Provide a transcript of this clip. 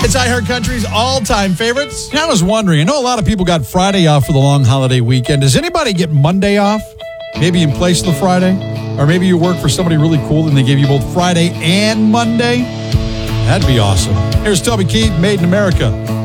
It's iHeart Country's all-time favorites. I was wondering, I know a lot of people got Friday off for the long holiday weekend. Does anybody get Monday off? Maybe in place of the Friday? Or maybe you work for somebody really cool and they gave you both Friday and Monday? That'd be awesome. Here's Toby Keith, Made in America.